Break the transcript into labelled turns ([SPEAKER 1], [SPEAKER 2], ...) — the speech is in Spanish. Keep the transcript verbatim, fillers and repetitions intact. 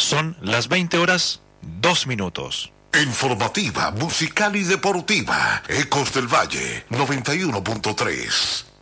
[SPEAKER 1] Son las veinte horas, dos minutos.
[SPEAKER 2] Informativa, musical y deportiva. Ecos del Valle, noventa y uno punto tres.